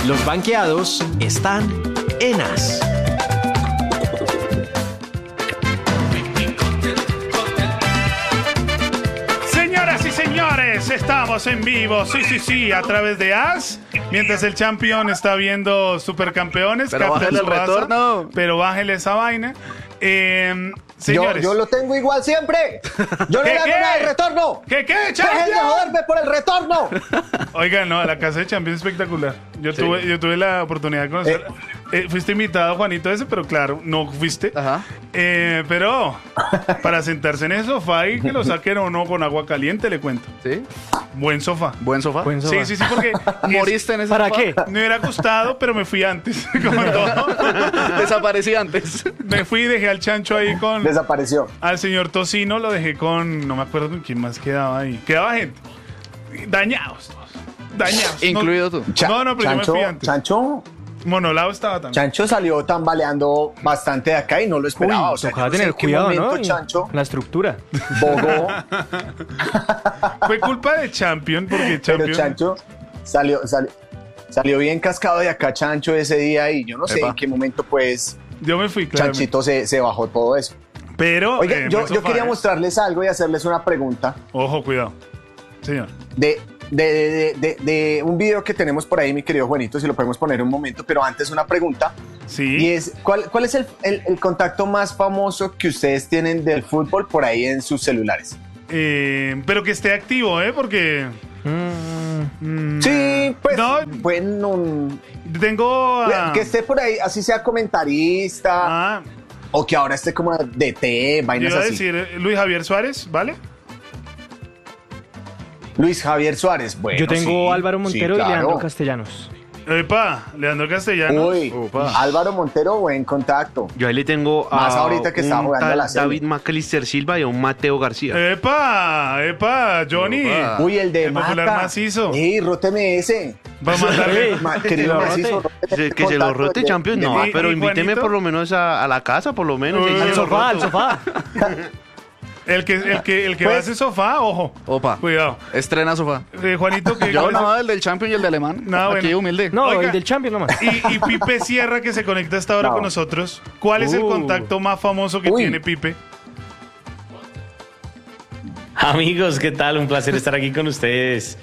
Los banqueados están en As. Señoras y señores, estamos en vivo, sí, a través de As. Mientras el campeón está viendo Supercampeones. Pero bájale el retorno. Pero bájale esa vaina. Señores. Yo lo tengo igual siempre. Yo no le hago nada de retorno. ¿Qué, ¡Dejen de champion? joderme por el retorno! Oigan, no, la casa de Champions es espectacular. Yo tuve la oportunidad de conocer. Fuiste invitado, Juanito, ese, pero claro, no fuiste. Ajá. Pero para sentarse en el sofá y que lo saquen o no con agua caliente, le cuento. ¿Sí? Buen sofá. ¿Buen sofá? Buen sofá. Sí, porque ¿Moriste en ese ¿Para sofá? qué? me hubiera gustado, pero me fui antes. Como todo. Desaparecí antes. Me fui y dejé al chancho ahí con... Desapareció. Al señor Tocino lo dejé con... No me acuerdo con quién más quedaba ahí. Quedaba gente. Dañados todos. Dañados. Incluido tú. No, pero yo me fui antes. Monolao estaba también. Chancho salió tambaleando bastante de acá y no lo esperaba. Uy, o sea, tocaba yo no sé tener en qué cuidado, momento ¿no? Chancho La estructura. bogó, Fue culpa de Champion porque pero Champion... Chancho salió bien cascado de acá, Chancho, ese día, y yo no sé Epa. en qué momento, pues, Yo me fui, claramente. Chanchito se bajó todo eso. Pero... Oigan, yo buen sofá, quería mostrarles algo y hacerles una pregunta Ojo, cuidado. Señor. de un video que tenemos por ahí, mi querido Juanito, si lo podemos poner un momento, pero antes una pregunta. Sí. Y es, ¿cuál es el contacto más famoso que ustedes tienen del fútbol por ahí en sus celulares? Pero que esté activo, Porque... Sí, pues, No. bueno, Tengo... que esté por ahí, así sea comentarista, o que ahora esté como DT, yo vainas iba a así. decir Luis Javier Suárez, ¿vale? Luis Javier Suárez, bueno, Yo tengo sí, Álvaro Montero sí, y claro. Leandro Castellanos. Epa, Leandro Castellanos. Uy, Upa. Álvaro Montero, buen contacto. Yo ahí le tengo a Más ahorita que está un jugando tal la serie. David McAllister Silva y a un Mateo García. Epa, Johnny. Upa. Uy, el de El popular Mata. macizo. Ey, róteme ese. Va a mandarle... Ey, Querido lo macizo, rote. róteme Que se lo contacto rote de- Champions, de- no, ¿Y- pero y invíteme Juanito? por lo menos a la casa, por lo menos. Uy, y ahí Al se lo sofá, al roto. sofá. El que va a Pues- ese sofá, ojo. Opa. Cuidado. Estrena sofá. Juanito, que... Yo no, el del Champion y el de Alemán. No, Aquí bueno. humilde. No, Oiga. el del Champions nomás. Y Pipe Sierra, que se conecta hasta ahora No. con nosotros. ¿Cuál es el contacto más famoso que Uy. tiene Pipe? Amigos, ¿qué tal? Un placer estar aquí con ustedes.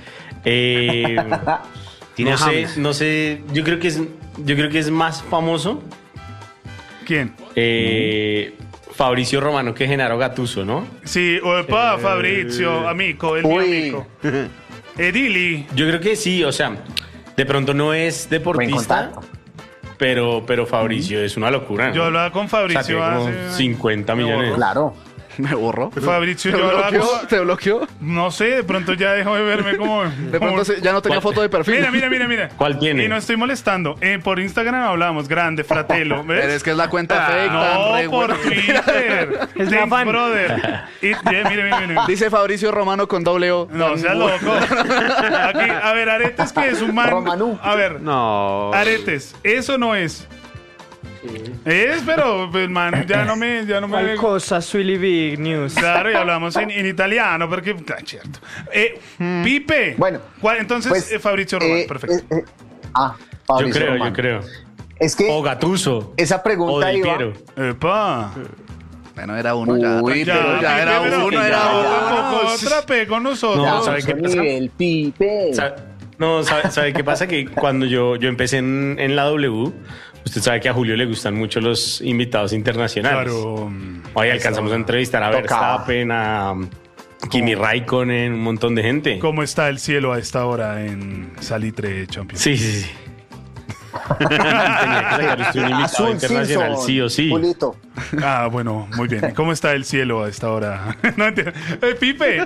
Tiene No sé, James. no sé, yo creo que es más famoso ¿Quién? Fabricio Romano que Genaro Gattuso, ¿no? Sí, opa, Fabrizio, amico, el mío Uy. amigo. Edili. Yo creo que sí, o sea, de pronto no es Buen deportista, contacto. pero Fabricio es una locura, ¿no? Yo hablaba con O sea, Fabricio tiene como hace... 50 millones. Claro. Me borró. Fabricio, ¿Te yo hablaba bloqueó? con... ¿Te bloqueó? No sé, de pronto ya dejó de verme como... De pronto ya no tenía foto de perfil. Mira. ¿Cuál tiene? Y no estoy molestando. Por Instagram hablamos, grande, fratelo. ¿Ves? Pero es que es la cuenta fake. tan No, re por buena. Twitter. Es Thanks, la fan. brother. Mire. Dice Fabricio Romano con doble O. No, sea loco. Aquí, a ver, Aretes, que es un man. Romanú. A ver, No. Aretes, eso no es. Es, pero el man ya no me. ¿Cuál cosa, Swilly Big News? Claro, y hablamos en italiano, porque. Cierto. Pipe. Bueno, Entonces, pues, Fabrizio Romano, perfecto. Yo Fabricio creo, Romano. yo creo. Es que O Gattuso. esa O pregunta Del iba... Piero. Epa. Bueno, era uno ya. Uy, tranquilo, pero ya era Pipe, uno, pero era tampoco uno. trapé con nosotros. No, Ya, ¿sabe qué otro pasa? nivel, Pipe. ¿Sabe qué pasa? Que cuando yo empecé en la W, usted sabe que a Julio le gustan mucho los invitados internacionales. Claro. Hoy alcanzamos a entrevistar a Tocaba. Verstappen, a Kimi Raikkonen, un montón de gente. ¿Cómo está el cielo a esta hora en Salitre Champions? Sí. Tenía que sacar usted un invitado Azul internacional, Simpson, sí o sí. Julito. Ah, bueno, muy bien. ¿Y cómo está el cielo a esta hora? No entiendo. Pipe,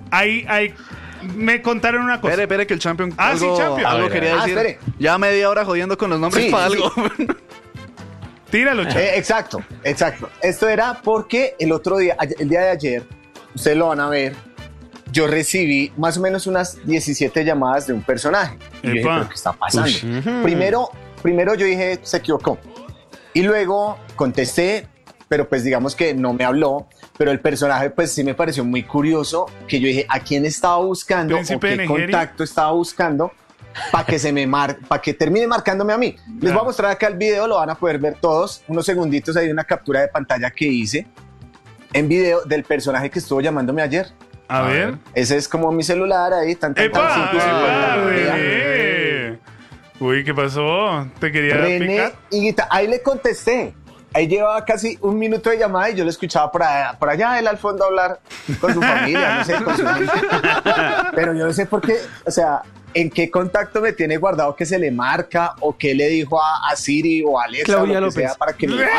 me contaron una cosa. Espere, que el Champion Ah, sí, Champion. algo A ver, quería decir. espere. Ya media hora jodiendo con los nombres Sí, para sí. algo. Tíralo, Champion. Exacto. Esto era porque el otro día, el día de ayer, ustedes lo van a ver, yo recibí más o menos unas 17 llamadas de un personaje. Y yo dije, Epa. ¿pero qué está pasando? Primero yo dije, se equivocó. Y luego contesté, pero pues digamos que no me habló. Pero el personaje pues sí me pareció muy curioso, que yo dije, ¿a quién estaba buscando? ¿Príncipe ¿O de qué Nigeria? contacto estaba buscando? para que para que termine marcándome a mí. Les voy a mostrar acá el video, lo van a poder ver todos, unos segunditos, hay una captura de pantalla que hice en video del personaje que estuvo llamándome ayer. A ver. Ese es como mi celular ahí, tan. ¡Epa! Bebé! Uy, ¿qué pasó? ¿Te quería René picar? Higuita, ahí le contesté. Ahí llevaba casi un minuto de llamada y yo lo escuchaba por allá él al fondo hablar con su familia, no sé, con su gente. Pero yo no sé por qué, o sea, en qué contacto me tiene guardado que se le marca o qué le dijo a Siri o a Alexa Claudia o lo que López. sea para que me...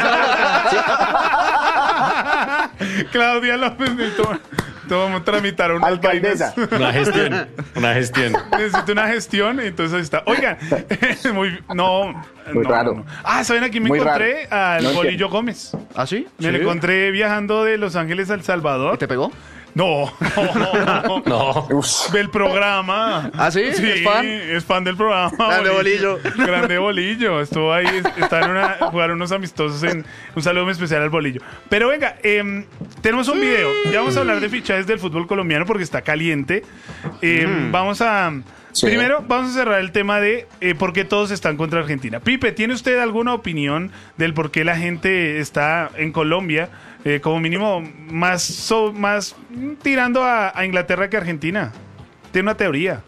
Claudia López, vamos a tramitar unas Alcaldesa. vainas. Una gestión. Necesito una gestión, entonces ahí está. Oigan, muy raro. no. Ah, ¿saben? Aquí me Muy encontré al No Bolillo Gómez. ¿Ah, sí? Me lo encontré viajando de Los Ángeles a El Salvador. ¿Y te pegó? No. No. Uf. Ve el programa. ¿Ah, sí? Sí, ¿Es fan? del programa. Grande Bolillo. Grande Bolillo. Estuvo ahí, jugaron unos amistosos un saludo muy especial al Bolillo. Pero venga, tenemos un video. Ya vamos a hablar de fichajes del fútbol colombiano porque está caliente. Vamos a... Sí. Primero, vamos a cerrar el tema de por qué todos están contra Argentina. Pipe, ¿tiene usted alguna opinión del por qué la gente está en Colombia, como mínimo, más tirando a Inglaterra que a Argentina? ¿Tiene una teoría?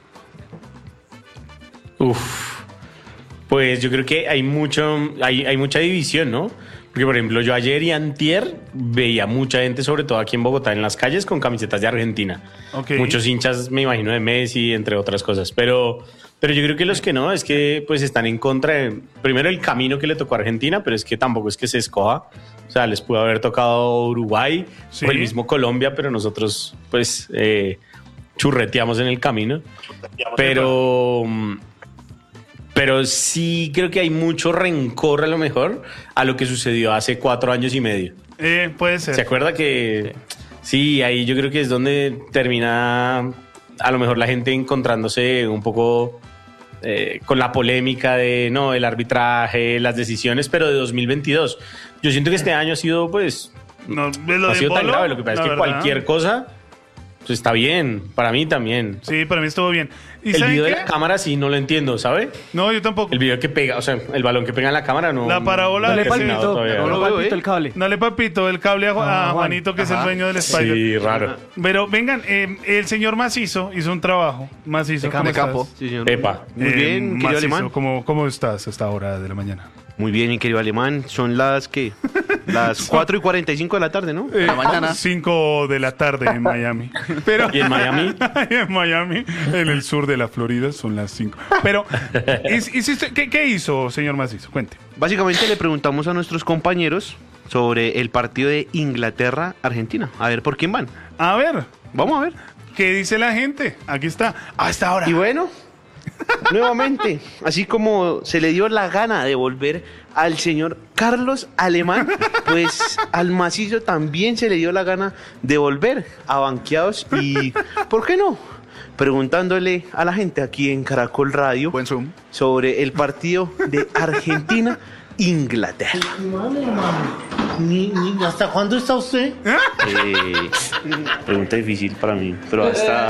Pues yo creo que hay mucha división, ¿no? Porque, por ejemplo, yo ayer y antier veía mucha gente, sobre todo aquí en Bogotá, en las calles con camisetas de Argentina. Okay. Muchos hinchas, me imagino, de Messi, entre otras cosas. Pero yo creo que los que no, es que pues están en contra de, primero, el camino que le tocó a Argentina, pero es que tampoco es que se escoja. O sea, les pudo haber tocado Uruguay Sí. o el mismo Colombia, pero nosotros, pues, churreteamos en el camino. Pero sí creo que hay mucho rencor a lo mejor a lo que sucedió hace 4 años y medio. Puede ser. ¿Se acuerda que sí, ahí yo creo que es donde termina a lo mejor la gente encontrándose un poco con la polémica de no, el arbitraje, las decisiones, pero de 2022. Yo siento que este año ha sido pues No, ¿ves lo no ha de sido tan Polo? grave. Lo que pasa La es que verdad. cualquier cosa pues está bien, para mí también. Sí, para mí estuvo bien. ¿Y El saben video de qué? la cámara sí no lo entiendo, ¿sabe? No, yo tampoco. El video que pega, o sea, el balón que pega en la cámara no. La parábola no de he terminado palpito. todavía. No lo veo, palpito el cable. Dale, papito, el cable a Juan. Juanito, que es el dueño del Spider. Sí, raro. Pero vengan, el señor Macizo hizo un trabajo. Macizo, ¿cómo de estás? campo. Sí, señor. Epa. Muy bien, querido Macizo, alemán. ¿cómo estás a esta hora de la mañana? Muy bien, mi querido alemán. Son las, ¿qué? Las 4:45 de la tarde, ¿no? La mañana. 5 de la tarde en Miami. Pero, ¿Y en Miami? en Miami, en el sur de la Florida, son las 5. Pero, ¿qué hizo, señor Macizo? Cuente. Básicamente le preguntamos a nuestros compañeros sobre el partido de Inglaterra-Argentina. A ver por quién van. A ver, Vamos a ver. ¿qué dice la gente? Aquí está. Hasta ahora. Y bueno, nuevamente, así como se le dio la gana de volver al señor Carlos Alemán, pues al Macizo también se le dio la gana de volver a Banqueados y, ¿por qué no? Preguntándole a la gente aquí en Caracol Radio Buen zoom. sobre el partido de Argentina-Inglaterra. ¿Hasta cuándo está usted? Pregunta difícil para mí, pero hasta...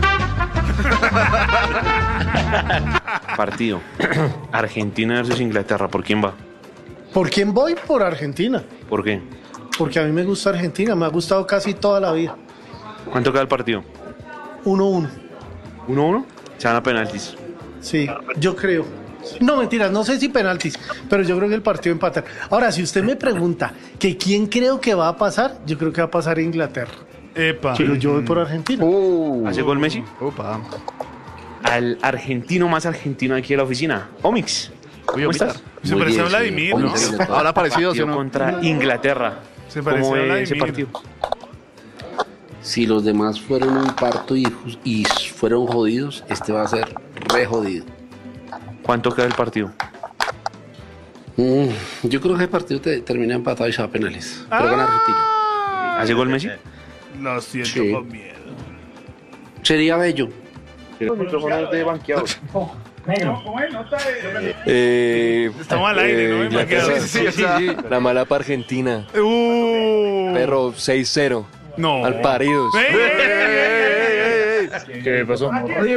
Partido. Argentina versus Inglaterra. ¿Por quién va? ¿Por quién voy? Por Argentina. ¿Por qué? Porque a mí me gusta Argentina, me ha gustado casi toda la vida. ¿Cuánto queda el partido? 1-1. 1-1. Se van a penaltis. Sí, yo creo. No, mentiras, no sé si penaltis, pero yo creo que el partido empatar. Ahora, si usted me pregunta que quién creo que va a pasar, yo creo que va a pasar Inglaterra. Epa. Pero yo voy por Argentina. ¿Hace gol Messi? Opa. Al argentino más argentino aquí de la oficina. Omix. ¿Cómo estás? Se parece a Vladimir, ¿no? Ahora parecido, ¿sí o Partido no? contra Inglaterra. Se parece ¿Cómo a ve Vladimir. ese partido? Si los demás fueron un parto y fueron jodidos, este va a ser re jodido. ¿Cuánto queda el partido? Yo creo que el partido termina empatado y se va a penales. Pero gana Argentina. ¿Hace gol Messi? Lo siento Sí. con miedo. Sería bello. Los micrófonos de banqueados. Estamos al aire, ¿no? Inglaterra. Sí. La mala para Argentina. Uh. Perro 6-0. No. Al paridos. ¡Ey, ey, ey, ey, ey! ¿Qué pasó?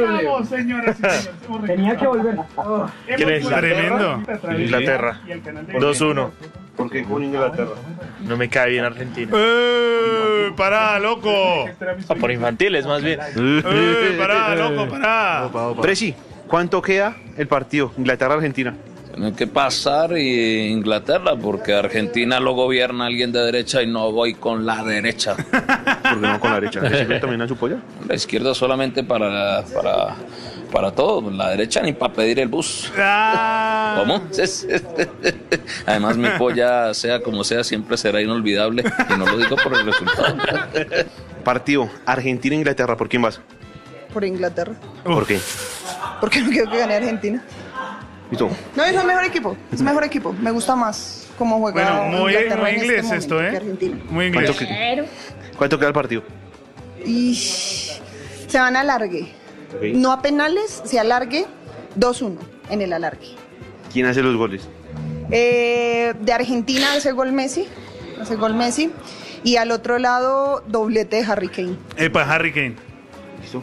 Tenía que volver. ¿Quién es? Tremendo. Inglaterra. 2-1. ¿Por qué con Inglaterra? No me cae bien Argentina. Pará, loco. Por infantiles, más bien. Pará, loco, pará. Presi, ¿cuánto queda el partido Inglaterra-Argentina? Tiene que pasar Inglaterra porque Argentina lo gobierna alguien de derecha y no voy con la derecha. ¿Por qué no con la derecha? ¿Le sirve también a su polla? La izquierda solamente para todo, la derecha ni para pedir el bus. ¿Cómo? Además mi polla, sea como sea, siempre será inolvidable y no lo digo por el resultado. Partido Argentina-Inglaterra, ¿por quién vas? Por Inglaterra. ¿Por qué? Porque no quiero que gane Argentina. ¿Y tú? No, es el mejor equipo. Es mejor equipo. Me gusta más cómo juega. Bueno, muy Inglaterra en inglés este esto, momento ¿eh? que Argentina. Muy inglés. ¿Cuánto queda el partido? Y se van a alargue. Ok. No a penales, se alargue 2-1 en el alargue. ¿Quién hace los goles? De Argentina hace gol Messi. Y al otro lado, doblete de Harry Kane. Epa, Harry Kane. ¿Listo?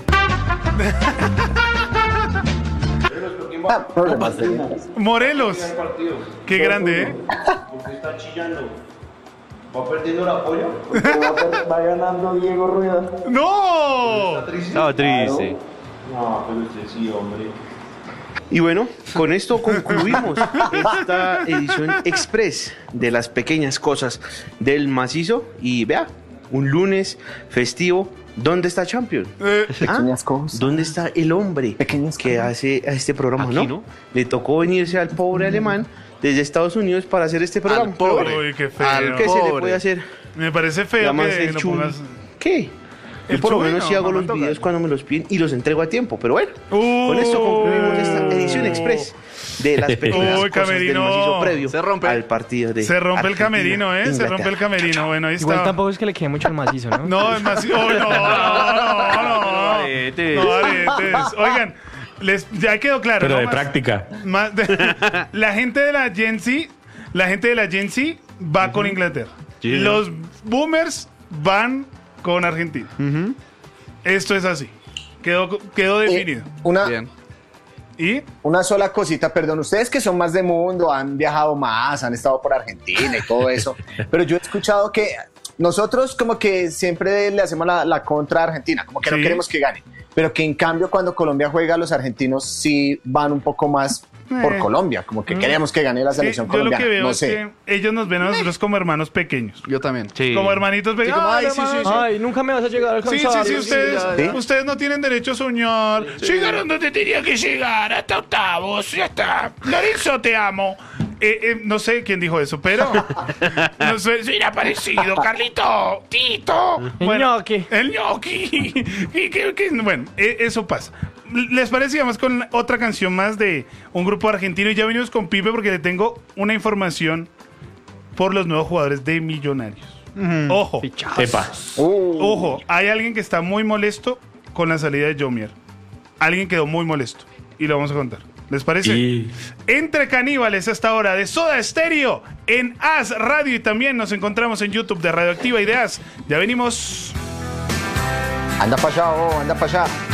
Problemas de Morelos. Qué grande, ¿eh? Porque está chillando. ¿Va perdiendo la polla? Va ganando Diego Rueda. ¡No! Estaba triste. No, pero usted sí, hombre. Y bueno, con esto concluimos esta edición express de las pequeñas cosas del macizo. Y vea, un lunes festivo. ¿Dónde está Champion? pequeñas cosas. ¿Dónde está el hombre Pequeñas que cosas. hace a este programa? Aquí, ¿no? Le tocó venirse al pobre alemán desde Estados Unidos para hacer este programa. Al pobre. Uy, qué feo. Al ¿Qué se le pobre. puede hacer? Me parece feo Además, que el no chum- pongas... ¿Qué? Yo El por lo chumino, menos sí hago los mamá, videos toca. cuando me los piden y los entrego a tiempo. Pero bueno, con esto concluimos esta edición express de las pequeñas Uy, cosas del camerino. macizo previo Se rompe. al partido de Se rompe el Argentina, camerino, ¿eh? Se Inglaterra. rompe el camerino. Bueno, ahí Igual está. tampoco es que le quede mucho el macizo, ¿no? No, es más... ¡Oh, no! Aretes. No, aretes. Oigan, ya quedó claro. Pero ¿no? de Más- práctica. la gente de la Gen Z, va con Inglaterra. Sí, Los boomers van con Argentina. Esto es así. Quedó definido. Una, Bien. ¿Y? una sola cosita, perdón, ustedes que son más de mundo, han viajado más, han estado por Argentina y todo eso, pero yo he escuchado que nosotros como que siempre le hacemos la contra a Argentina, como que no Sí. queremos que gane, pero que en cambio cuando Colombia juega, los argentinos sí van un poco más por Colombia, como que queremos que gane la Sí, selección yo lo colombiana, que veo no es sé. que ellos nos ven a nosotros como hermanos pequeños. Yo también. Como hermanitos pequeños. como, ay, sí, hermano, sí, sí. Ay, nunca me vas a llegar a Sí, alcanzar. ustedes no tienen derecho a soñar. Llegaron donde tenía que llegar, hasta octavos, ya está. Lorenzo, te amo. No sé quién dijo eso, pero no sé, es parecido, Carlito, Tito. El ñoqui. El ñoqui. Bueno, eso pasa. ¿Les parece? Vamos con otra canción más de un grupo argentino. Y ya venimos con Pipe porque le tengo una información por los nuevos jugadores de Millonarios. Ojo. Epa. Ojo, hay alguien que está muy molesto con la salida de Jomier. Alguien quedó muy molesto y lo vamos a contar. ¿Les parece? Y- Entre caníbales a esta hora de Soda Stereo en As Radio y también nos encontramos en YouTube de Radioactiva Ideas. Ya venimos. Anda para allá, anda para allá.